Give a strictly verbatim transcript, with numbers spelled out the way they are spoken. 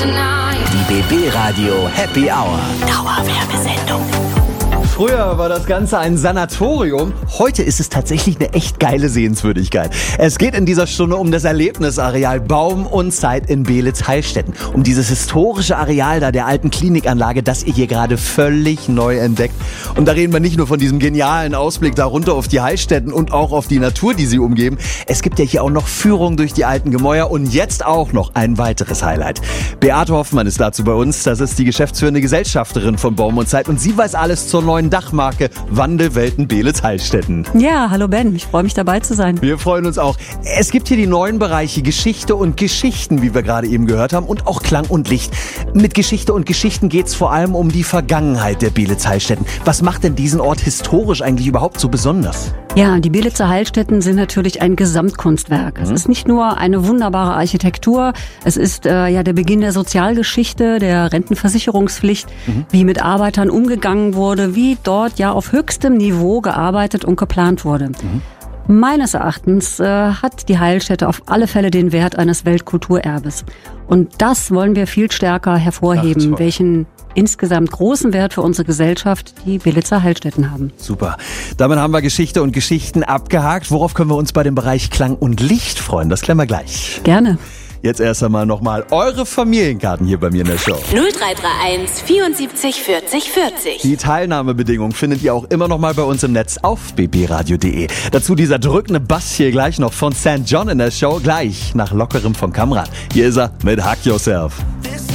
Die B B-Radio Happy Hour. Dauerwerbesendung. Früher war das Ganze ein Sanatorium, heute ist es tatsächlich eine echt geile Sehenswürdigkeit. Es geht in dieser Stunde um das Erlebnisareal Baum und Zeit in Beelitz-Heilstätten. Um dieses historische Areal da der alten Klinikanlage, das ihr hier gerade völlig neu entdeckt. Und da reden wir nicht nur von diesem genialen Ausblick da runter auf die Heilstätten und auch auf die Natur, die sie umgeben. Es gibt ja hier auch noch Führung durch die alten Gemäuer und jetzt auch noch ein weiteres Highlight. Beate Hoffmann ist dazu bei uns. Das ist die geschäftsführende Gesellschafterin von Baum und Zeit und sie weiß alles zur neuen Dachmarke Wandelwelten Beelitz-Heilstätten. Ja, hallo Ben, ich freue mich dabei zu sein. Wir freuen uns auch. Es gibt hier die neuen Bereiche Geschichte und Geschichten, wie wir gerade eben gehört haben, und auch Klang und Licht. Mit Geschichte und Geschichten geht es vor allem um die Vergangenheit der Beelitz-Heilstätten. Was macht denn diesen Ort historisch eigentlich überhaupt so besonders? Ja, die Beelitzer Heilstätten sind natürlich ein Gesamtkunstwerk. Mhm. Es ist nicht nur eine wunderbare Architektur, es ist äh, ja der Beginn der Sozialgeschichte, der Rentenversicherungspflicht, mhm. wie mit Arbeitern umgegangen wurde, wie dort ja auf höchstem Niveau gearbeitet und geplant wurde. Mhm. Meines Erachtens äh, hat die Heilstätte auf alle Fälle den Wert eines Weltkulturerbes. Und das wollen wir viel stärker hervorheben, Ach, welchen insgesamt großen Wert für unsere Gesellschaft die Beelitzer Heilstätten haben. Super. Damit haben wir Geschichte und Geschichten abgehakt. Worauf können wir uns bei dem Bereich Klang und Licht freuen? Das klären wir gleich. Gerne. Jetzt erst einmal nochmal eure Familienkarten hier bei mir in der Show. null drei drei eins vierundsiebzig vierzig vierzig. Die Teilnahmebedingungen findet ihr auch immer noch mal bei uns im Netz auf b b radio punkt d e. Dazu dieser drückende Bass hier gleich noch von Sankt John in der Show. Gleich nach Lockerem von Kamrat. Hier ist er mit Hack Yourself.